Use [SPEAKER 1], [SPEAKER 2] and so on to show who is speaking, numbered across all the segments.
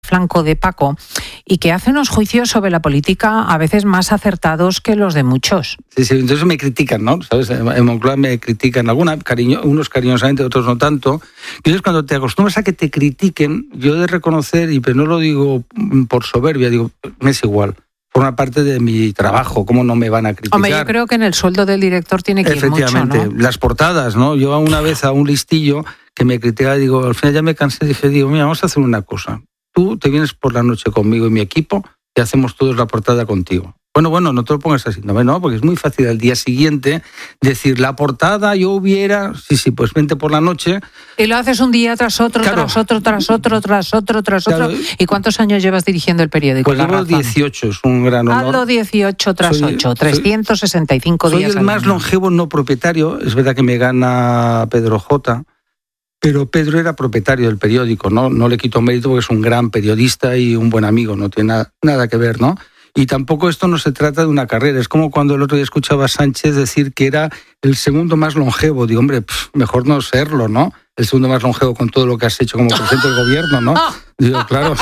[SPEAKER 1] flanco de Paco y que hace unos juicios sobre la política a veces más acertados que los de muchos.
[SPEAKER 2] Sí, entonces me critican, ¿no? ¿Sabes? En Moncloa me critican, unos cariñosamente, otros no tanto. Y entonces cuando te acostumbras a que te critiquen, yo he de reconocer, pero no lo digo por soberbia, digo, me es igual. Forma parte de mi trabajo, ¿cómo no me van a criticar?
[SPEAKER 1] Hombre, yo creo que en el sueldo del director tiene que ir mucho, ¿no?
[SPEAKER 2] Efectivamente, las portadas, ¿no? Yo una vez a un listillo que me criticaba, digo, al final ya me cansé, digo, mira, vamos a hacer una cosa. Tú te vienes por la noche conmigo y mi equipo y hacemos todos la portada contigo. Bueno, no te lo pongas así, no, porque es muy fácil al día siguiente decir, la portada yo hubiera, sí, pues vente por la noche.
[SPEAKER 1] Y lo haces un día tras otro, claro. tras otro. Claro. ¿Y cuántos años llevas dirigiendo el periódico?
[SPEAKER 2] Pues llevo 18, es un gran honor.
[SPEAKER 1] Hazlo 18 tras 8, 365 días.
[SPEAKER 2] Soy el más longevo no propietario, es verdad que me gana Pedro J., pero Pedro era propietario del periódico, ¿no? No le quito mérito porque es un gran periodista y un buen amigo, no tiene nada que ver, ¿no? Y tampoco esto no se trata de una carrera. Es como cuando el otro día escuchaba a Sánchez decir que era el segundo más longevo. Digo, hombre, mejor no serlo, ¿no? El segundo más longevo con todo lo que has hecho como presidente del gobierno, ¿no? Digo, claro.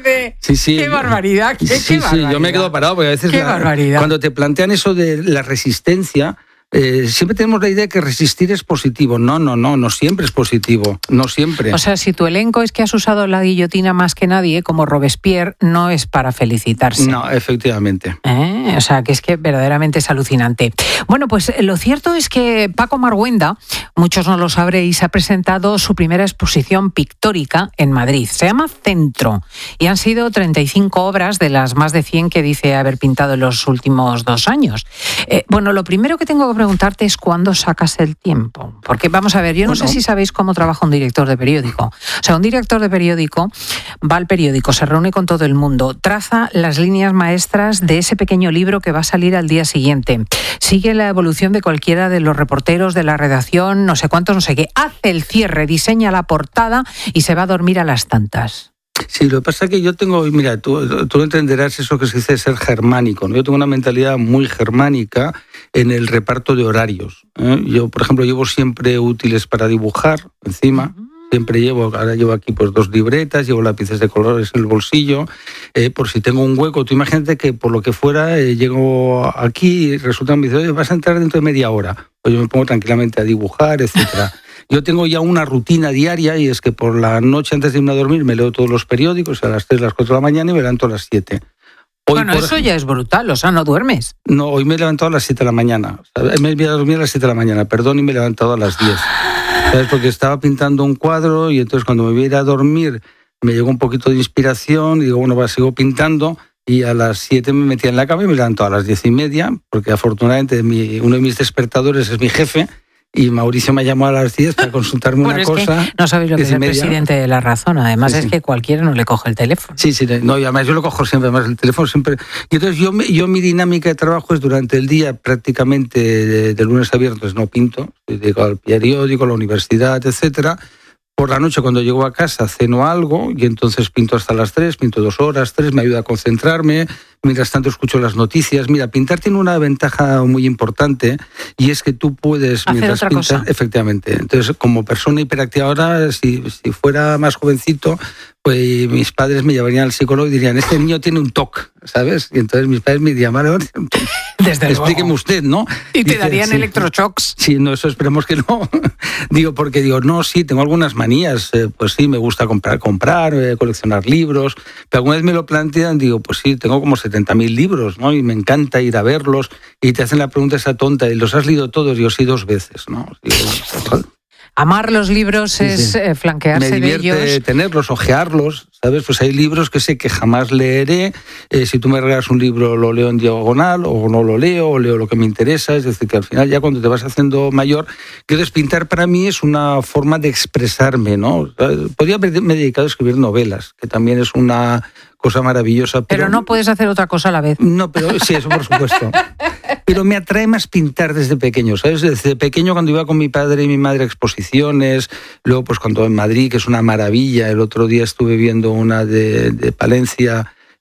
[SPEAKER 2] Sí.
[SPEAKER 1] Qué barbaridad.
[SPEAKER 2] Sí, yo me quedo parado porque a veces cuando te plantean eso de la resistencia, siempre tenemos la idea de que resistir es positivo. No siempre es positivo, no siempre.
[SPEAKER 1] O sea, si tu elenco es que has usado la guillotina más que nadie, como Robespierre, no es para felicitarse.
[SPEAKER 2] No, efectivamente.
[SPEAKER 1] O sea, que es que verdaderamente es alucinante. Bueno, pues lo cierto es que Paco Marguenda, muchos no lo sabréis, ha presentado su primera exposición pictórica en Madrid. Se llama Centro y han sido 35 obras de las más de 100 que dice haber pintado en los últimos 2 años. Bueno, lo primero que tengo que preguntarte es cuándo sacas el tiempo. Porque vamos a ver, yo no sé si sabéis cómo trabaja un director de periódico. O sea, un director de periódico va al periódico, se reúne con todo el mundo, traza las líneas maestras de ese pequeño libro que va a salir al día siguiente, sigue la evolución de cualquiera de los reporteros de la redacción, no sé cuántos, no sé qué, hace el cierre, diseña la portada y se va a dormir a las tantas.
[SPEAKER 2] Sí, lo que pasa es que yo tengo, mira, tú entenderás eso que se dice ser germánico, ¿no? Yo tengo una mentalidad muy germánica en el reparto de horarios. Yo, por ejemplo, llevo siempre útiles para dibujar encima. Siempre ahora llevo aquí pues 2 libretas, llevo lápices de colores en el bolsillo, por si tengo un hueco. Tú imagínate que por lo que fuera llego aquí y resulta que me dice, oye, vas a entrar dentro de media hora. Pues yo me pongo tranquilamente a dibujar, etcétera. Yo tengo ya una rutina diaria y es que por la noche antes de irme a dormir me leo todos los periódicos a las 3, las 4 de la mañana y me levanto a las 7.
[SPEAKER 1] Bueno, eso ya es brutal, o sea, ¿no duermes?
[SPEAKER 2] No, hoy me he levantado a las 7 de la mañana. Me voy a dormir a las 7 de la mañana, y me he levantado a las 10. ¿Sabes? Porque estaba pintando un cuadro y entonces cuando me voy a ir a dormir me llegó un poquito de inspiración y digo, bueno, sigo pintando y a las 7 me metí en la cama y me levanto a las 10:30 porque afortunadamente uno de mis despertadores es mi jefe. Y Mauricio me llamó a las 10 para consultarme una cosa.
[SPEAKER 1] Que no sabéis lo que es el presidente de La Razón. Además es que cualquiera no le coge el teléfono.
[SPEAKER 2] Sí, no, y además yo lo cojo siempre, además el teléfono siempre. Y entonces yo mi dinámica de trabajo es durante el día prácticamente de lunes a viernes no pinto. Dedico al periódico, a la universidad, etcétera. Por la noche cuando llego a casa ceno algo y entonces pinto hasta las 3, pinto 2 horas, 3, me ayuda a concentrarme. Mientras tanto escucho las noticias. Mira, pintar tiene una ventaja muy importante y es que tú puedes...
[SPEAKER 1] hacer otra cosa.
[SPEAKER 2] Efectivamente. Entonces, como persona hiperactiva ahora, si fuera más jovencito, pues mis padres me llevarían al psicólogo y dirían, este niño tiene un TOC, ¿sabes? Y entonces mis padres me llamaron, explíqueme usted, ¿no?
[SPEAKER 1] Y te darían electroshocks.
[SPEAKER 2] Sí, no, eso esperemos que no. Porque no, sí, tengo algunas manías. Pues sí, me gusta comprar, coleccionar libros. Pero alguna vez me lo plantean, digo, pues sí, tengo como 70.000 libros, ¿no? Y me encanta ir a verlos. Y te hacen la pregunta esa tonta, ¿y los has leído todos? Yo sí 2 veces, ¿no? Digo,
[SPEAKER 1] amar los libros es flanquearse de ellos.
[SPEAKER 2] Me divierte tenerlos, ojearlos, ¿sabes? Pues hay libros que sé que jamás leeré. Si tú me regalas un libro, lo leo en diagonal, o no lo leo, o leo lo que me interesa. Es decir, que al final ya cuando te vas haciendo mayor, entonces pintar para mí es una forma de expresarme, ¿no? Podría haberme dedicado a escribir novelas, que también es una cosa maravillosa.
[SPEAKER 1] Pero no puedes hacer otra cosa a la vez.
[SPEAKER 2] No, pero sí, eso por supuesto. Pero me atrae más pintar desde pequeño, ¿sabes? Desde pequeño cuando iba con mi padre y mi madre a exposiciones, luego pues cuando en Madrid, que es una maravilla, el otro día estuve viendo una de Palencia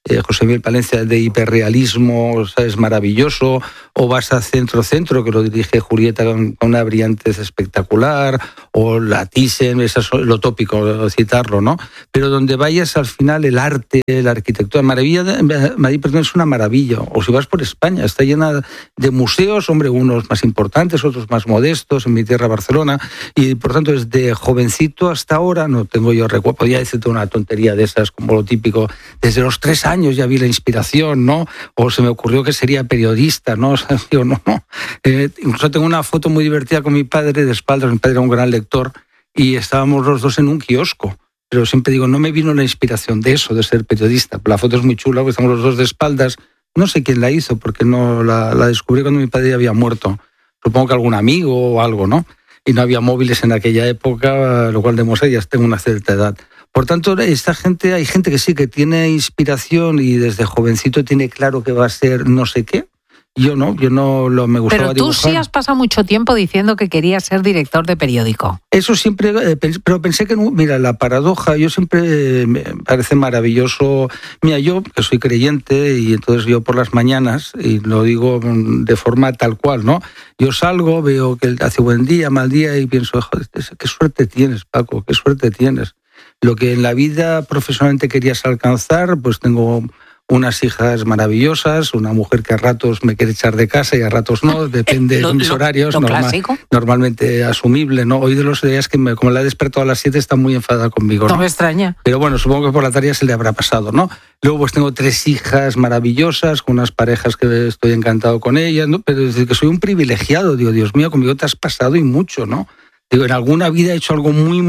[SPEAKER 2] José Miguel Palencia, de hiperrealismo, ¿sabes? Maravilloso, o vas a Centro, que lo dirige Julieta con una brillantez espectacular, o la Thyssen, eso es lo tópico, citarlo, ¿no? Pero donde vayas, al final, el arte, la arquitectura, Madrid, perdón, es una maravilla. O si vas por España, está llena de museos, hombre, unos más importantes, otros más modestos, en mi tierra, Barcelona, y por tanto, desde jovencito hasta ahora, no tengo yo recuerdo, podía decirte una tontería de esas, como lo típico, desde los 3 años ya vi la inspiración, ¿no? O se me ocurrió que sería periodista, ¿no? O sea, digo, no. Incluso tengo una foto muy divertida con mi padre de espaldas. Mi padre era un gran lector y estábamos los dos en un kiosco. Pero siempre digo, no me vino la inspiración de eso, de ser periodista. La foto es muy chula, porque estamos los dos de espaldas. No sé quién la hizo, porque no la descubrí cuando mi padre ya había muerto. Supongo que algún amigo o algo, ¿no? Y no había móviles en aquella época, lo cual demuestra que ya tengo una cierta edad. Por tanto, hay gente que sí, que tiene inspiración y desde jovencito tiene claro que va a ser no sé qué. Yo no me gustaba dibujar.
[SPEAKER 1] Pero tú sí has pasado mucho tiempo diciendo que querías ser director de periódico.
[SPEAKER 2] Eso siempre, pero pensé que, mira, la paradoja, yo siempre me parece maravilloso. Mira, yo que soy creyente y entonces yo por las mañanas, y lo digo de forma tal cual, ¿no? Yo salgo, veo que hace buen día, mal día y pienso, joder, qué suerte tienes, Paco, qué suerte tienes. Lo que en la vida profesionalmente querías alcanzar, pues tengo unas hijas maravillosas, una mujer que a ratos me quiere echar de casa y a ratos no, depende de mis horarios, normalmente asumible, ¿no? Hoy de los días que como la he despertado a las 7 está muy enfadada conmigo, ¿no?
[SPEAKER 1] No me extraña.
[SPEAKER 2] Pero bueno, supongo que por la tarea se le habrá pasado, ¿no? Luego pues tengo 3 hijas maravillosas, con unas parejas que estoy encantado con ellas, ¿no? Pero es decir, que soy un privilegiado, digo, Dios mío, conmigo te has pasado y mucho, ¿no? Digo, en alguna vida he hecho algo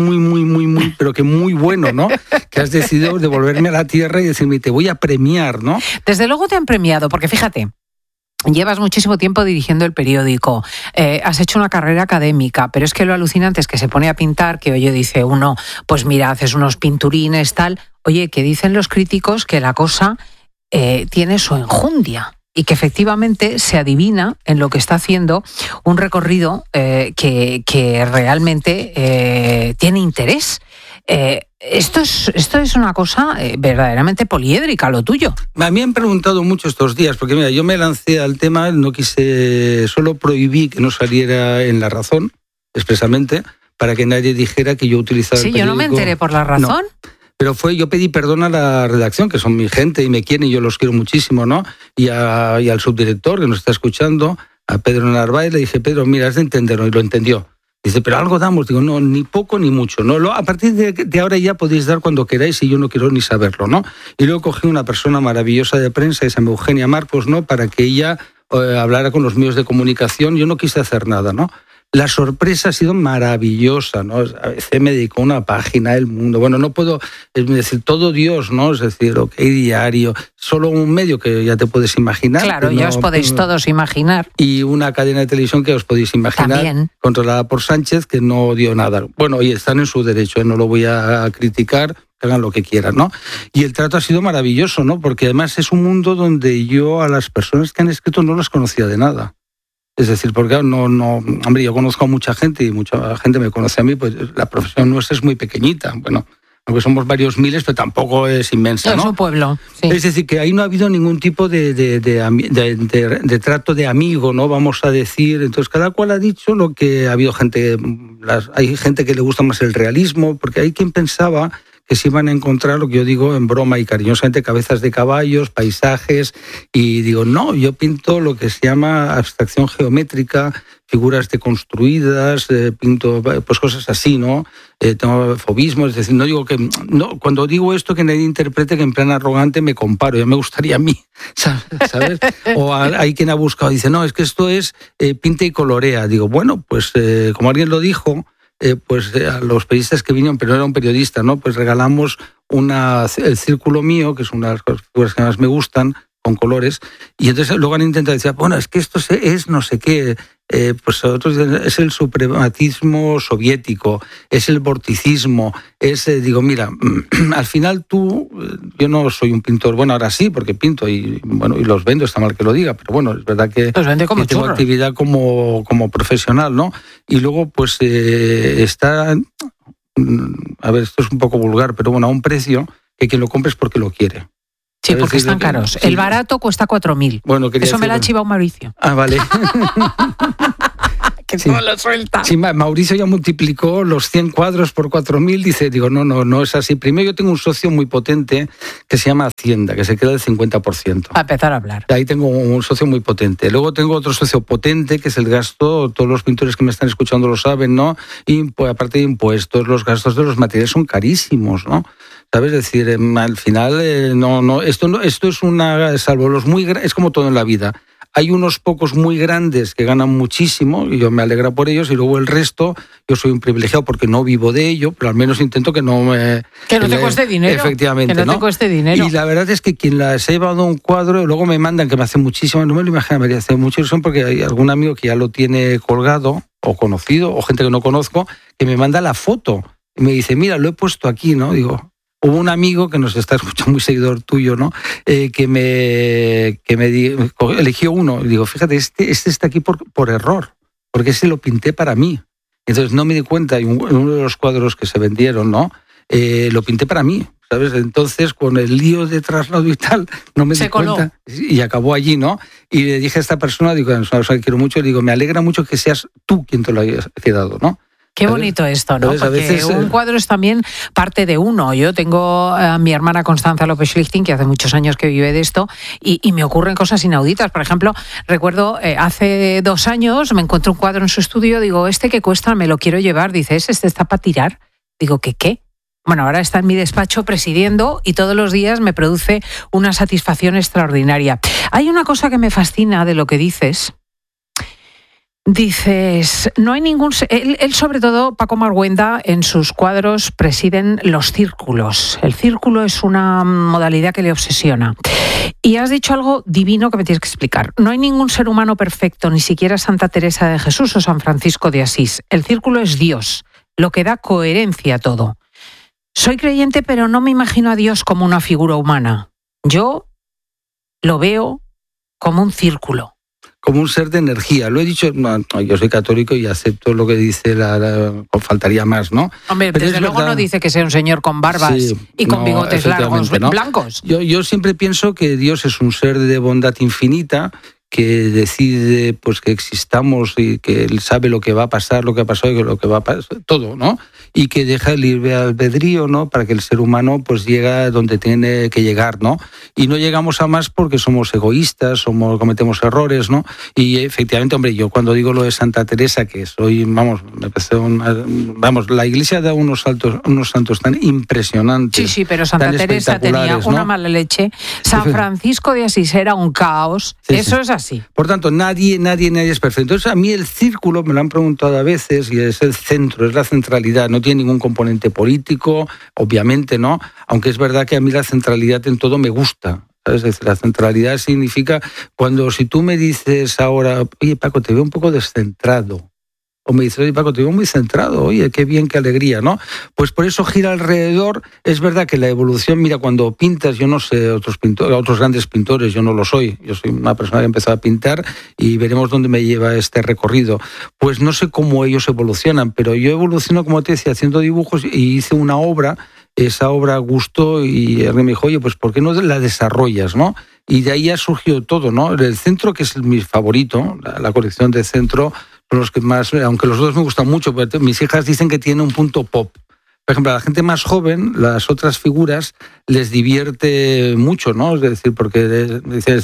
[SPEAKER 2] muy, pero que muy bueno, ¿no? Que has decidido devolverme a la tierra y decirme, te voy a premiar, ¿no?
[SPEAKER 1] Desde luego te han premiado, porque fíjate, llevas muchísimo tiempo dirigiendo el periódico, has hecho una carrera académica, pero es que lo alucinante es que se pone a pintar, que oye, dice uno, pues mira, haces unos pinturines, tal. Oye, que dicen los críticos que la cosa tiene su enjundia. Y que efectivamente se adivina en lo que está haciendo un recorrido que realmente tiene interés. Esto es una cosa verdaderamente poliédrica, lo tuyo.
[SPEAKER 2] A mí me han preguntado mucho estos días, porque mira, yo me lancé al tema, no quise, solo prohibí que no saliera en La Razón, expresamente, para que nadie dijera que yo utilizaba el periódico.
[SPEAKER 1] Sí, yo no me enteré por La Razón.
[SPEAKER 2] No. Pero yo pedí perdón a la redacción, que son mi gente y me quieren y yo los quiero muchísimo, ¿no? Y al subdirector que nos está escuchando, a Pedro Narváez, le dije, Pedro, mira, has de entenderlo, y lo entendió. Dice, pero algo damos. Digo, no, ni poco ni mucho. No, a partir de ahora ya podéis dar cuando queráis y yo no quiero ni saberlo, ¿no? Y luego cogí una persona maravillosa de prensa, que se llama Eugenia Marcos, ¿no? Para que ella hablara con los medios de comunicación. Yo no quise hacer nada, ¿no? La sorpresa ha sido maravillosa, ¿no? A veces me dedicó una página del Mundo. Bueno, no puedo decir todo Dios, ¿no? Es decir, ok, diario, solo un medio que ya te puedes imaginar.
[SPEAKER 1] Claro, ya os podéis todos imaginar.
[SPEAKER 2] Y una cadena de televisión que os podéis imaginar.
[SPEAKER 1] También.
[SPEAKER 2] Controlada por Sánchez, que no dio nada. Bueno, y están en su derecho, no lo voy a criticar, que hagan lo que quieran, ¿no? Y el trato ha sido maravilloso, ¿no? Porque además es un mundo donde yo a las personas que han escrito no las conocía de nada. Es decir, porque hombre, yo conozco a mucha gente y mucha gente me conoce a mí, pues la profesión nuestra es muy pequeñita. Bueno, aunque somos varios miles, pero tampoco es inmensa, ¿no?
[SPEAKER 1] Es un pueblo, sí.
[SPEAKER 2] Es decir, que ahí no ha habido ningún tipo de trato de amigo, ¿no? Vamos a decir. Entonces, cada cual ha dicho lo que ha habido gente. Hay gente que le gusta más el realismo, porque hay quien pensaba que se iban a encontrar, lo que yo digo en broma y cariñosamente, cabezas de caballos, paisajes, y digo, no, yo pinto lo que se llama abstracción geométrica, figuras deconstruidas, pinto pues cosas así, ¿no? Tengo fobismo, es decir, no digo que, no, cuando digo esto que nadie interprete que en plan arrogante me comparo, ya me gustaría a mí, ¿sabes? O hay quien ha buscado, dice, no, es que esto es pinta y colorea. Digo, bueno, pues como alguien lo dijo, pues a los periodistas que vinieron, pero no era un periodista, ¿no? Pues regalamos el círculo mío, que es una de las figuras que más me gustan, con colores, y entonces luego han intentado decir, bueno, es que esto es no sé qué, pues otros es el suprematismo soviético, es el vorticismo, digo, mira, al final yo no soy un pintor, bueno, ahora sí, porque pinto y los vendo, está mal que lo diga, pero bueno, es verdad que tengo actividad como profesional, ¿no? Y luego, pues, está, a ver, esto es un poco vulgar, pero bueno, a un precio que quien lo compre es porque lo quiere.
[SPEAKER 1] Sí, porque están caros. Sí. El barato cuesta 4.000.
[SPEAKER 2] Bueno,
[SPEAKER 1] eso me lo ha chivado Mauricio.
[SPEAKER 2] Ah, vale.
[SPEAKER 1] Que todo lo suelta.
[SPEAKER 2] Sí, Mauricio ya multiplicó los 100 cuadros por 4.000. Dice, no es así. Primero, yo tengo un socio muy potente que se llama Hacienda, que se queda del 50%.
[SPEAKER 1] A empezar a hablar.
[SPEAKER 2] Ahí tengo un socio muy potente. Luego tengo otro socio potente, que es el gasto, todos los pintores que me están escuchando lo saben, ¿no? Y aparte de impuestos, los gastos de los materiales son carísimos, ¿no? ¿Sabes? Es decir, al final, esto es una, salvo los muy grandes, es como todo en la vida. Hay unos pocos muy grandes que ganan muchísimo y yo me alegra por ellos, y luego el resto, yo soy un privilegiado porque no vivo de ello, pero al menos intento que no me...
[SPEAKER 1] Que no te cueste dinero.
[SPEAKER 2] Efectivamente,
[SPEAKER 1] que no te cueste dinero.
[SPEAKER 2] Y la verdad es que quien se ha llevado un cuadro, luego me mandan, que me hace muchísimo, no me lo imagino, me hace mucha ilusión porque hay algún amigo que ya lo tiene colgado, o conocido, o gente que no conozco, que me manda la foto y me dice, mira, lo he puesto aquí, ¿no? Digo... Hubo un amigo que nos está escuchando, muy seguidor tuyo, ¿no? Que me eligió uno. Y digo, fíjate, este está aquí por error, porque ese lo pinté para mí. Entonces no me di cuenta, y uno de los cuadros que se vendieron, ¿no? Lo pinté para mí, ¿sabes? Entonces, con el lío de traslado y tal, no me di cuenta. Y acabó allí, ¿no? Y le dije a esta persona, digo, es una persona que quiero mucho, le digo, me alegra mucho que seas tú quien te lo hayas quedado, ¿no?
[SPEAKER 1] Qué bonito esto, ¿no? Porque veces, un cuadro es también parte de uno. Yo tengo a mi hermana Constanza López Schlichting, que hace muchos años que vive de esto, y me ocurren cosas inauditas. Por ejemplo, recuerdo, hace 2 años me encontré un cuadro en su estudio, digo, ¿este qué cuesta? Me lo quiero llevar. Dice, ¿este está para tirar? Digo, ¿qué? Bueno, ahora está en mi despacho presidiendo y todos los días me produce una satisfacción extraordinaria. Hay una cosa que me fascina de lo que dices. Dices, no hay ningún... Él sobre todo, Paco Marguenda, en sus cuadros presiden los círculos. El círculo es una modalidad que le obsesiona. Y has dicho algo divino que me tienes que explicar. No hay ningún ser humano perfecto, ni siquiera Santa Teresa de Jesús o San Francisco de Asís. El círculo es Dios, lo que da coherencia a todo. Soy creyente, pero no me imagino a Dios como una figura humana. Yo lo veo como un círculo.
[SPEAKER 2] Como un ser de energía. Lo he dicho, yo soy católico y acepto lo que dice faltaría más, ¿no?
[SPEAKER 1] Hombre, pero desde luego no dice que sea un señor con barbas y con bigotes largos, ¿no? Blancos.
[SPEAKER 2] Yo siempre pienso que Dios es un ser de bondad infinita, que decide pues que existamos y que él sabe lo que va a pasar, lo que ha pasado y lo que va a pasar, todo, ¿no? Y que deja el libre albedrío, ¿no? Para que el ser humano pues llegue donde tiene que llegar, ¿no? Y no llegamos a más porque somos egoístas, cometemos errores, ¿no? Y efectivamente, hombre, yo cuando digo lo de Santa Teresa, que soy, me parece la Iglesia da unos santos tan impresionantes.
[SPEAKER 1] Sí, pero Santa Teresa tenía una mala leche. San Francisco de Asís era un caos. Sí, eso es así.
[SPEAKER 2] Por tanto, nadie es perfecto. Entonces, a mí el círculo, me lo han preguntado a veces, y es el centro, es la centralidad. No tiene ningún componente político, obviamente, ¿no? Aunque es verdad que a mí la centralidad en todo me gusta. ¿Sabes? Es decir, la centralidad significa si tú me dices ahora, oye, Paco, te veo un poco descentrado. O me dice, oye, Paco, te veo muy centrado, oye, qué bien, qué alegría, ¿no? Pues por eso gira alrededor. Es verdad que la evolución, mira, cuando pintas, yo no sé, otros grandes pintores, yo no lo soy. Yo soy una persona que empezó a pintar y veremos dónde me lleva este recorrido. Pues no sé cómo ellos evolucionan, pero yo evoluciono, como te decía, haciendo dibujos y hice una obra. Esa obra gustó y alguien me dijo, oye, pues ¿por qué no la desarrollas, no? Y de ahí ha surgido todo, ¿no? El centro, que es mi favorito, la colección de centro, son los que más, aunque los dos me gustan mucho, pero mis hijas dicen que tiene un punto pop. Por ejemplo, a la gente más joven, las otras figuras les divierte mucho, ¿no? Es decir, porque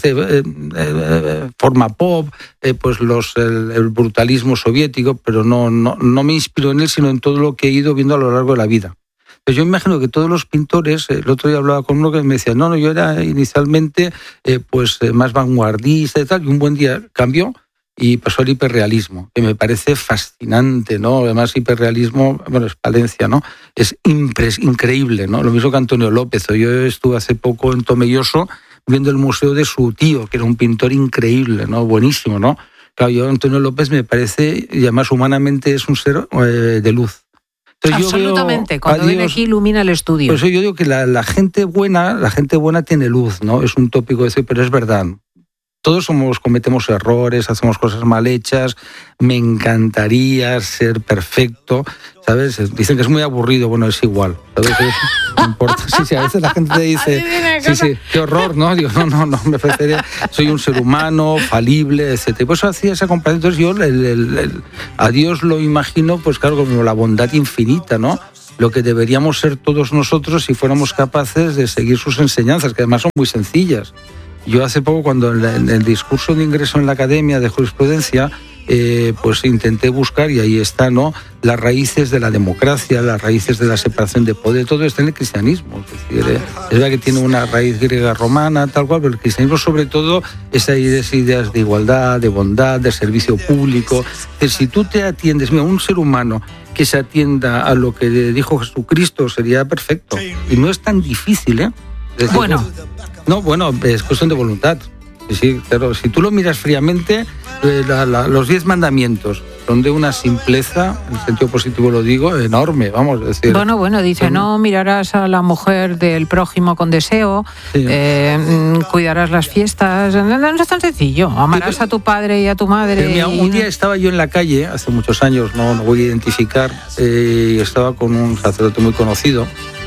[SPEAKER 2] forma pop, pues el brutalismo soviético, pero no me inspiro en él, sino en todo lo que he ido viendo a lo largo de la vida. Pues yo imagino que todos los pintores, el otro día hablaba con uno que me decía, no, yo era inicialmente más vanguardista y tal, y un buen día cambió y pasó al hiperrealismo, que me parece fascinante, ¿no? Además, hiperrealismo, bueno, es Palencia, ¿no? Es increíble, ¿no? Lo mismo que Antonio López. Yo estuve hace poco en Tomelloso viendo el museo de su tío, que era un pintor increíble, ¿no? Buenísimo, ¿no? Claro, yo Antonio López me parece, y además humanamente es un ser de luz.
[SPEAKER 1] Entonces, absolutamente, cuando viene aquí ilumina el estudio.
[SPEAKER 2] Por eso yo digo que la gente buena tiene luz, ¿no? Es un tópico ese, pero es verdad. Todos cometemos errores, hacemos cosas mal hechas. Me encantaría ser perfecto, ¿sabes? Dicen que es muy aburrido, bueno, es igual, ¿sabes? No importa. Sí, a veces la gente te dice, sí, qué horror, ¿no? Digo, no, me preferiría, soy un ser humano, falible, etc. Y por eso hacía esa comparación. Entonces yo a Dios lo imagino, pues claro, como la bondad infinita, ¿no? Lo que deberíamos ser todos nosotros si fuéramos capaces de seguir sus enseñanzas, que además son muy sencillas. Yo hace poco, cuando en el discurso de ingreso en la Academia de Jurisprudencia, pues intenté buscar, y ahí está, ¿no?, las raíces de la democracia, las raíces de la separación de poder. Todo está en el cristianismo. Es decir, es verdad que tiene una raíz griega romana, tal cual, pero el cristianismo sobre todo es ahí de esas ideas de igualdad, de bondad, de servicio público. Es decir, si tú te atiendes, mira, un ser humano que se atienda a lo que dijo Jesucristo sería perfecto. Y no es tan difícil, ¿eh? Es decir, bueno, es cuestión de voluntad. Sí, claro, si tú lo miras fríamente, los 10 mandamientos son de una simpleza, en el sentido positivo lo digo, enorme, vamos a decir.
[SPEAKER 1] Bueno, dice, no mirarás a la mujer del prójimo con deseo, sí. Cuidarás las fiestas, no es tan sencillo, amarás a tu padre y a tu madre.
[SPEAKER 2] Mira, un día estaba yo en la calle, hace muchos años, no voy a identificar, y estaba con un sacerdote muy conocido,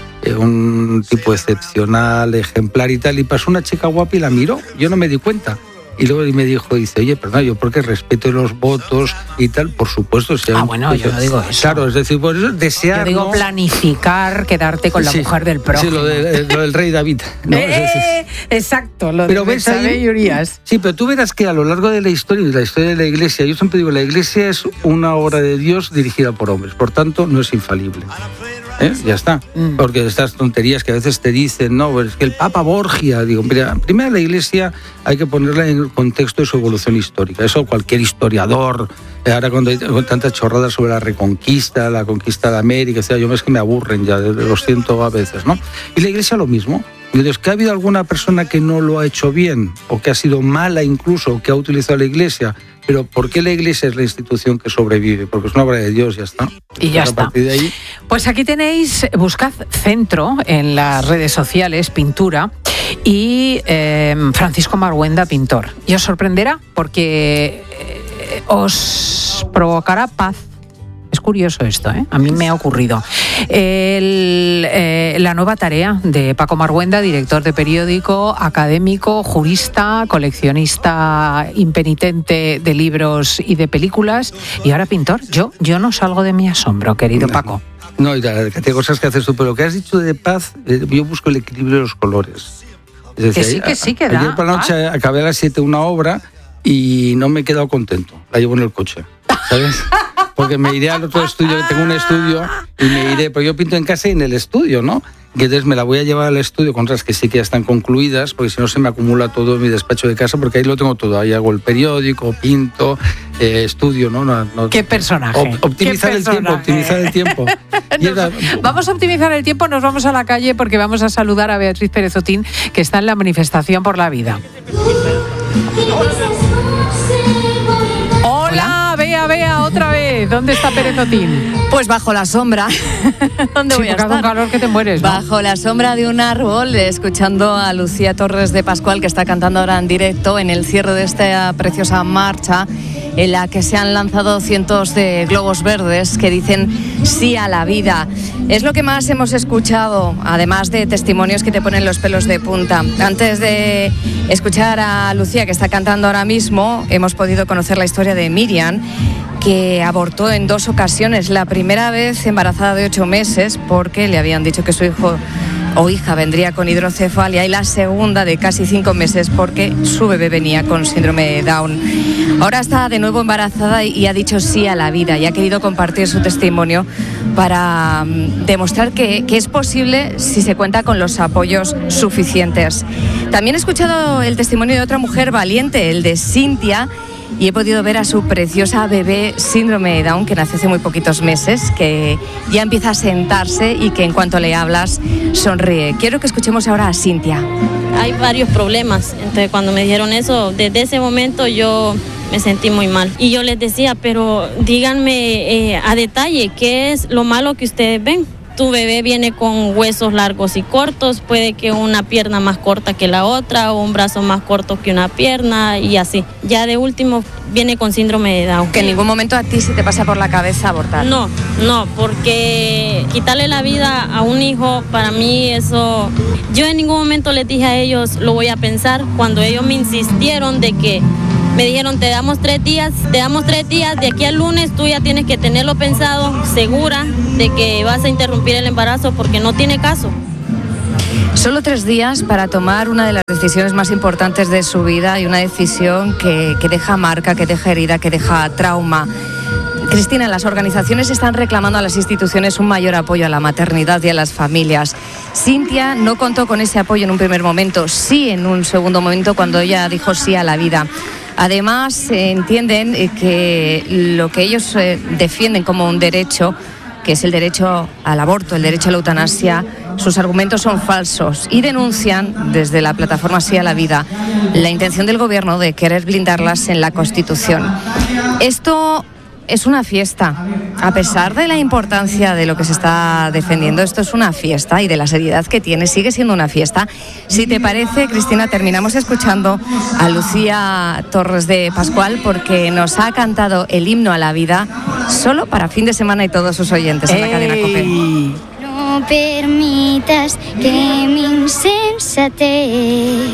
[SPEAKER 2] un tipo excepcional, ejemplar y tal, y pasó una chica guapa y la miró, yo no me di cuenta. Y luego me dijo, dice, oye, perdón, yo porque respeto los votos y tal, por supuesto.
[SPEAKER 1] Bueno, yo no digo eso.
[SPEAKER 2] Claro, es decir, por eso desear...
[SPEAKER 1] Yo digo planificar, quedarte con la mujer del prójimo.
[SPEAKER 2] Sí, lo del rey David. ¿No?
[SPEAKER 1] Exacto, lo de Betsabé y Urías.
[SPEAKER 2] Sí, pero tú verás que a lo largo de la historia de la Iglesia, yo siempre digo, la Iglesia es una obra de Dios dirigida por hombres, por tanto, no es infalible. Ya está, porque estas tonterías que a veces te dicen, no, es que el Papa Borgia, digo, mira, primero la Iglesia hay que ponerla en el contexto de su evolución histórica. Eso cualquier historiador, ahora cuando hay tantas chorradas sobre la conquista de América, o sea, yo es que me aburren ya, lo siento a veces, ¿no? Y la Iglesia lo mismo. Entonces, ¿que ha habido alguna persona que no lo ha hecho bien, o que ha sido mala incluso, o que ha utilizado la Iglesia? Pero ¿por qué la Iglesia es la institución que sobrevive? Porque es una obra de Dios, ya está.
[SPEAKER 1] Y ya está. De ahí... Pues aquí tenéis, buscad Centro en las redes sociales, pintura, y Francisco Marguenda, pintor. Y os sorprenderá porque os provocará paz. Es curioso esto, ¿eh? A mí me ha ocurrido. La nueva tarea de Paco Marguenda, director de periódico, académico, jurista, coleccionista impenitente de libros y de películas, y ahora pintor. Yo no salgo de mi asombro, querido Paco.
[SPEAKER 2] No, y la cantidad de cosas que haces tú, pero lo que has dicho de paz, yo busco el equilibrio de los colores. Es decir,
[SPEAKER 1] que sí, que da.
[SPEAKER 2] Ayer por la noche acabé a las 7 una obra y no me he quedado contento. La llevo en el coche, ¿sabes? Porque me iré al otro estudio, tengo un estudio, y me iré, pero yo pinto en casa y en el estudio, ¿no? Y entonces me la voy a llevar al estudio con otras que sí que ya están concluidas, porque si no se me acumula todo en mi despacho de casa, porque ahí lo tengo todo. Ahí hago el periódico, pinto, estudio, ¿no?
[SPEAKER 1] ¿Qué personaje?
[SPEAKER 2] Optimizar el tiempo.
[SPEAKER 1] Vamos a optimizar el tiempo, nos vamos a la calle porque vamos a saludar a Beatriz Pérez Otín, que está en la manifestación por la vida. Bea, otra vez. ¿Dónde está Pérez Otín?
[SPEAKER 3] Pues bajo la sombra. ¿Dónde voy a estar?
[SPEAKER 1] Hace un calor que te mueres, ¿no?
[SPEAKER 3] Bajo la sombra de un árbol, escuchando a Lucía Torres de Pascual, que está cantando ahora en directo en el cierre de esta preciosa marcha, en la que se han lanzado cientos de globos verdes que dicen sí a la vida. Es lo que más hemos escuchado, además de testimonios que te ponen los pelos de punta. Antes de escuchar a Lucía, que está cantando ahora mismo, hemos podido conocer la historia de Miriam, que abortó en 2 ocasiones. La primera vez embarazada de 8 meses porque le habían dicho que su hijo o hija vendría con hidrocefalia, y la segunda de casi 5 meses porque su bebé venía con síndrome de Down. Ahora está de nuevo embarazada y ha dicho sí a la vida, y ha querido compartir su testimonio para demostrar que es posible si se cuenta con los apoyos suficientes. También he escuchado el testimonio de otra mujer valiente, el de Cintia, y he podido ver a su preciosa bebé síndrome de Down, que nació hace muy poquitos meses, que ya empieza a sentarse y que en cuanto le hablas sonríe. Quiero que escuchemos ahora a Cintia.
[SPEAKER 4] Hay varios problemas, entonces cuando me dijeron eso, desde ese momento yo me sentí muy mal. Y yo les decía, pero díganme a detalle, ¿qué es lo malo que ustedes ven? tu bebé viene con huesos largos y cortos, puede que una pierna más corta que la otra o un brazo más corto que una pierna y así. Ya de último viene con síndrome de Down.
[SPEAKER 3] Que en ningún momento a ti se te pasa por la cabeza abortar.
[SPEAKER 4] No, porque quitarle la vida a un hijo, para mí eso... Yo en ningún momento les dije a ellos, lo voy a pensar, cuando ellos me insistieron de que me dijeron, te damos 3 días, de aquí al lunes tú ya tienes que tenerlo pensado, segura de que vas a interrumpir el embarazo porque no tiene caso.
[SPEAKER 3] Solo 3 días para tomar una de las decisiones más importantes de su vida y una decisión que deja marca, que deja herida, que deja trauma. Cristina, las organizaciones están reclamando a las instituciones un mayor apoyo a la maternidad y a las familias. Cintia no contó con ese apoyo en un primer momento, sí en un segundo momento cuando ella dijo sí a la vida. Además, entienden que lo que ellos defienden como un derecho, que es el derecho al aborto, el derecho a la eutanasia, sus argumentos son falsos y denuncian desde la plataforma Sí a la Vida la intención del gobierno de querer blindarlas en la Constitución. Esto es una fiesta, a pesar de la importancia de lo que se está defendiendo, esto es una fiesta y de la seriedad que tiene, sigue siendo una fiesta. Si te parece, Cristina, terminamos escuchando a Lucía Torres de Pascual porque nos ha cantado el himno a la vida solo para fin de semana y todos sus oyentes en la cadena COPE.
[SPEAKER 5] No permitas que mi insensatez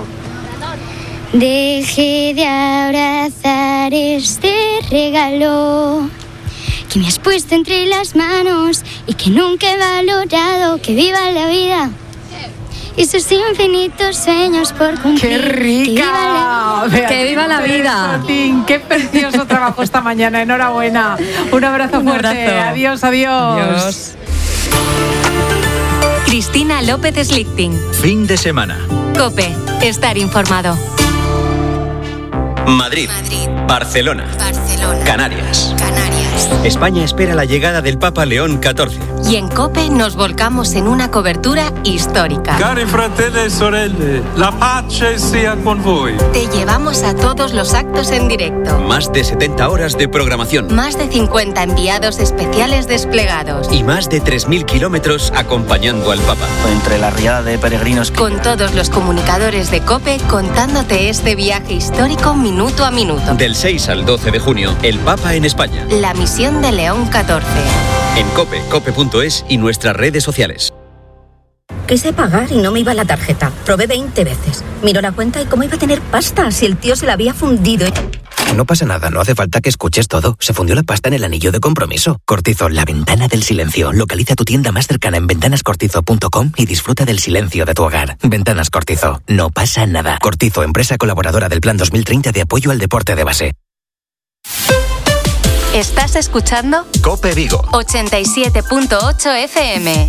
[SPEAKER 5] deje de abrazar este regalo que me has puesto entre las manos y que nunca he valorado. Que viva la vida y sus infinitos sueños por cumplir.
[SPEAKER 1] ¡Qué rica!
[SPEAKER 3] ¡Que viva la vida!
[SPEAKER 1] Martín, ¡qué precioso trabajo esta mañana! Enhorabuena. Un abrazo fuerte. Adiós.
[SPEAKER 3] Adiós.
[SPEAKER 6] Cristina López Slichting.
[SPEAKER 7] Fin de semana.
[SPEAKER 6] COPE. Estar informado.
[SPEAKER 7] Madrid. Barcelona. Canarias. España espera la llegada del Papa León XIV.
[SPEAKER 6] Y en COPE nos volcamos en una cobertura histórica.
[SPEAKER 8] Cari fratelli e sorelle, la pace sia con voi.
[SPEAKER 6] Te llevamos a todos los actos en directo.
[SPEAKER 7] Más de 70 horas de programación.
[SPEAKER 6] Más de 50 enviados especiales desplegados.
[SPEAKER 7] Y más de 3.000 kilómetros acompañando al Papa.
[SPEAKER 9] Entre la riada de peregrinos.
[SPEAKER 6] Con todos los comunicadores de COPE contándote este viaje histórico minuto a minuto.
[SPEAKER 7] Del 6 al 12 de junio, el Papa en España.
[SPEAKER 6] La misión de León XIV.
[SPEAKER 7] En COPE, cope.es y nuestras redes sociales.
[SPEAKER 10] Quise pagar y no me iba la tarjeta. Probé 20 veces. Miró la cuenta y cómo iba a tener pasta si el tío se la había fundido.
[SPEAKER 11] No pasa nada, no hace falta que escuches todo. Se fundió la pasta en el anillo de compromiso. Cortizo, la ventana del silencio. Localiza tu tienda más cercana en ventanascortizo.com y disfruta del silencio de tu hogar. Ventanas Cortizo, no pasa nada. Cortizo, empresa colaboradora del Plan 2030 de apoyo al deporte de base.
[SPEAKER 6] ¿Estás escuchando?
[SPEAKER 7] COPE Vigo
[SPEAKER 6] 87.8 FM.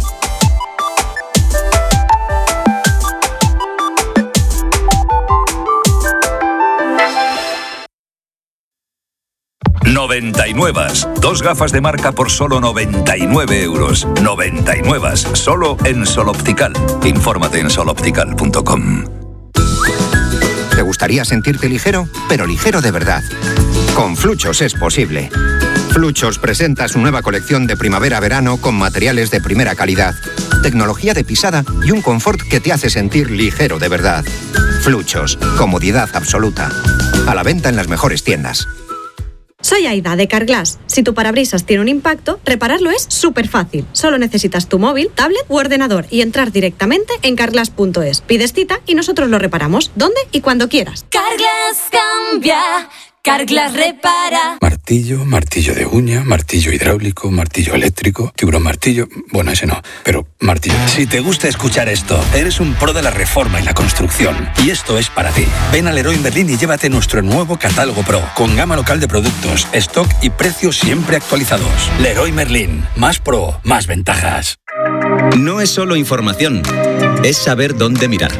[SPEAKER 12] Noventainnuevas. 2 gafas de marca por solo 99 euros. Noventainnuevas. Solo en Sol Optical. Infórmate en soloptical.com.
[SPEAKER 13] ¿Te gustaría sentirte ligero? Pero ligero de verdad. Con Fluchos es posible. Fluchos presenta su nueva colección de primavera-verano con materiales de primera calidad, tecnología de pisada y un confort que te hace sentir ligero de verdad. Fluchos, comodidad absoluta. A la venta en las mejores tiendas.
[SPEAKER 14] Soy Aida de Carglass. Si tu parabrisas tiene un impacto, repararlo es súper fácil. Solo necesitas tu móvil, tablet u ordenador y entrar directamente en carglass.es. Pides cita y nosotros lo reparamos donde y cuando quieras.
[SPEAKER 15] Carglass cambia, Carglass repara.
[SPEAKER 16] Martillo de uña, martillo hidráulico, martillo eléctrico, tiburón martillo... Bueno, ese no, pero martillo.
[SPEAKER 17] Si te gusta escuchar esto, eres un pro de la reforma y la construcción. Y esto es para ti. Ven a Leroy Merlin y llévate nuestro nuevo catálogo Pro, con gama local de productos, stock y precios siempre actualizados. Leroy Merlin, más pro, más ventajas.
[SPEAKER 7] No es solo información, es saber dónde mirar.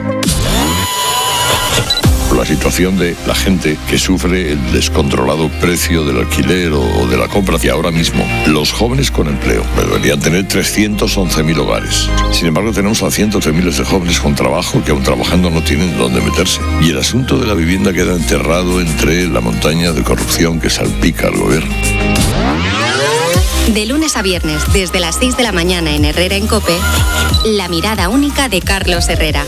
[SPEAKER 18] La situación de la gente que sufre el descontrolado precio del alquiler o de la compra. Y ahora mismo, los jóvenes con empleo deberían tener 311.000 hogares. Sin embargo, tenemos a cientos de miles de jóvenes con trabajo que aún trabajando no tienen dónde meterse. Y el asunto de la vivienda queda enterrado entre la montaña de corrupción que salpica al gobierno.
[SPEAKER 6] De lunes a viernes, desde las 6 de la mañana en Herrera en COPE, la mirada única de Carlos Herrera.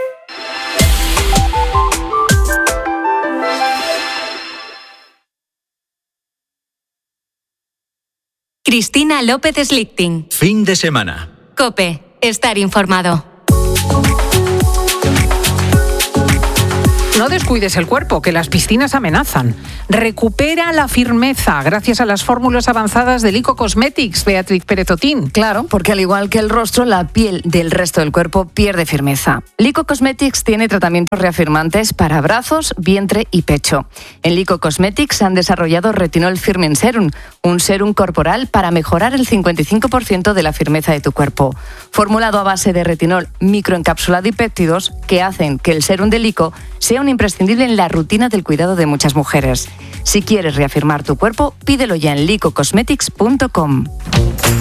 [SPEAKER 6] Cristina López Slichting.
[SPEAKER 7] Fin de semana.
[SPEAKER 6] COPE. Estar informado.
[SPEAKER 1] No descuides el cuerpo, que las piscinas amenazan. Recupera la firmeza gracias a las fórmulas avanzadas de Lico Cosmetics, Beatriz Pérez Otín.
[SPEAKER 3] Claro, porque al igual que el rostro, la piel del resto del cuerpo pierde firmeza. Lico Cosmetics tiene tratamientos reafirmantes para brazos, vientre y pecho. En Lico Cosmetics han desarrollado Retinol Firming Serum, un serum corporal para mejorar el 55% de la firmeza de tu cuerpo. Formulado a base de retinol microencapsulado y péptidos que hacen que el serum de Lico sea un imprescindible en la rutina del cuidado de muchas mujeres. Si quieres reafirmar tu cuerpo, pídelo ya en licocosmetics.com.